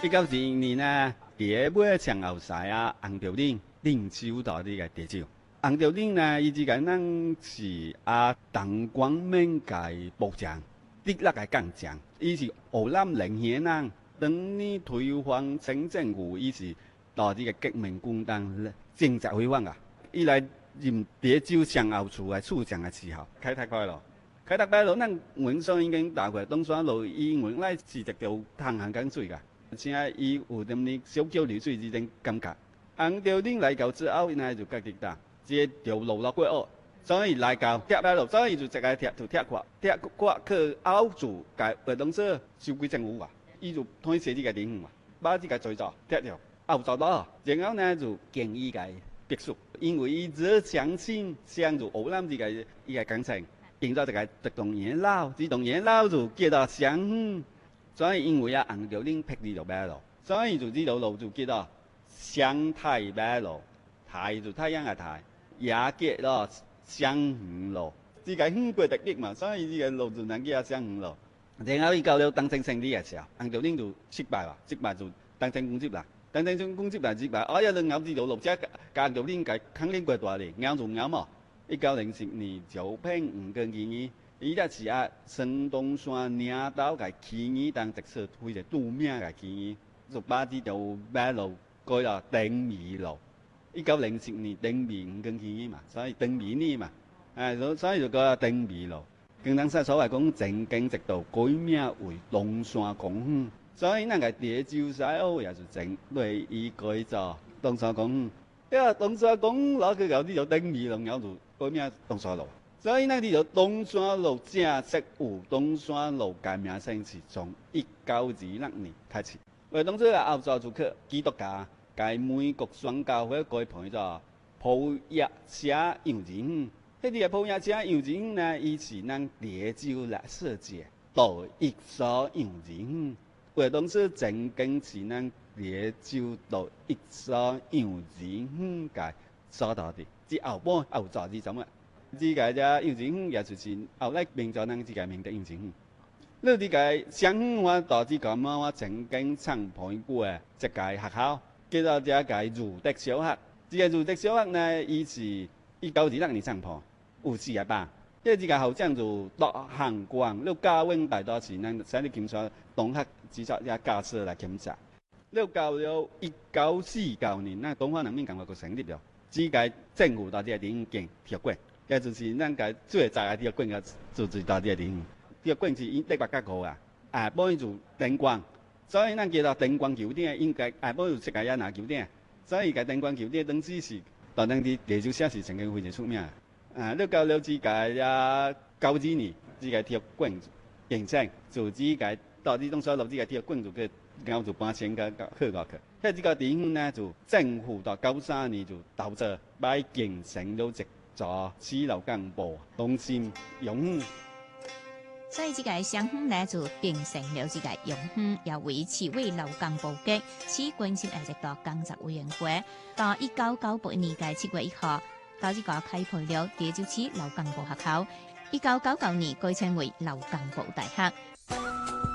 1921年啊，第一尾上后赛啊，洪兆麟领袖到呢个地州。洪兆麟呢，伊只个咱是邓光明个部长，直落个干将，伊是湖南宁县人。当年推翻清政府，伊是到呢个革命工党政治辉煌啊。伊来任地州上后处个处长个时候，开拓快乐。开拓快乐，咱原上已经打过东山路，伊原来是一条通行江水个。现在伊有点呢小桥流水这种感觉。洪兆麟来到之后，伊就决定打，这条路落过学，所以来到铁马路，所以就直个铁跨去后住，甲活动社收归政府啊。伊就推卸这个地方嘛，把这个罪状贴掉，后走到，然后呢就建议个别墅，因为伊只相信向住湖南这个伊个工程，建造这个这栋元老，这栋元老就叫做湘远。所以因为洪兆麟辟呢条马路，所以就呢条路就叫做湘太马路，太就太阳个太，也叫咯湘远路。这个远过特别嘛，所以这个路就能叫湘远路。然后伊到了党政胜利个时候，洪兆麟就失敗啦，失敗就黨政攻擊啦，黨政攻擊來失敗，哎呀，你咬呢條路，即係洪兆麟個肯定過大哩，咬就咬嘛。1904年招聘吳根建議。伊咧是孫中山領導個起義當特色推個著名個起義，就把呢條馬路改咗丁美路。1904年丁美吳根起義嘛，所以丁美呢嘛，所以就改丁美路。共產黨所謂講政經直道改名為東山公園，所以咱個地州西澳也就整對伊改做東山公園。因為東山公園攞去搞呢條丁美路，然後就改名東山路。所以呢條東山路正式有東山路嘅名稱是從1926年開始。為當初嘅後座就去基督教，嘅美國宣教會改判咗普約車幼稚園。迄個普約車幼稚園呢，伊是咱地州來設計第一所幼稚園。為當初正經是咱地州第一所幼稚園嘅所在地。之後半後座是什麼？這個幼稚園也就是後來名咗咱這個明德幼稚園。你這個湘遠我到這個我曾經參判過嘅一個學校，叫做這個儒德小學。這個儒德小學呢，伊是1926年參判，有4個班。這個校長就陸行光，你教永大多是咱使你檢查同學指出這教師來檢查。你到了1949年，咱東方人民共和國成立了，這個政府到這個地方建鐵軌。也就是咱個最早嘅鐵軌個就是到這個地方，鐵軌是因德國較高啊，下晡就燈光，所以咱叫做燈光球店，應該下晡就設個也拿球店，所以個燈光球店當時是到咱啲地州社是曾經非常出名。你到了這個也92年，這個鐵軌建成，就這個到這種所路這個鐵軌就去，然後就搬遷個去過去。喺這個地方呢，就政府到93年就投資，把建成了做市樓幹部中心永遠。 所以這個湘遠呢就變成了這個永遠，也為市委樓幹部嘅市軍事藝術到工作委員會。到1998年嘅7月1號，到這個開闢了地州市樓幹部學校。1999年改稱為樓幹部大學。